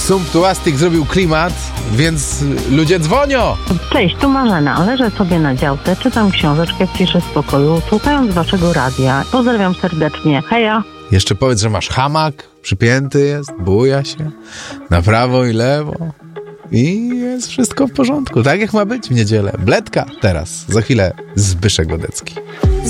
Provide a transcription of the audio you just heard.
Sumptuastik zrobił klimat, więc ludzie dzwonią. Cześć, tu Marzena. Leżę sobie na działce, czytam książeczkę w ciszy spokoju, słuchając waszego radia. Pozdrawiam serdecznie. Heja! Jeszcze powiedz, że masz hamak, przypięty jest, buja się na prawo i lewo i jest wszystko w porządku. Tak jak ma być w niedzielę. Bledka teraz, za chwilę Zbyszek Godecki.